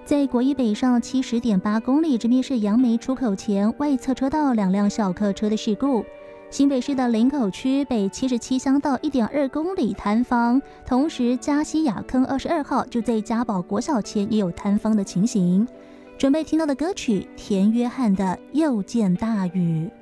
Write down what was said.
在国一北上70.8公里直隶市杨梅出口前外侧车道2辆小客车的事故。新北市的林口区北77乡道1.2公里坍方，同时嘉西亚坑22号就在嘉宝国小前也有坍方的情形。准备听到的歌曲田约翰的《又见大雨》。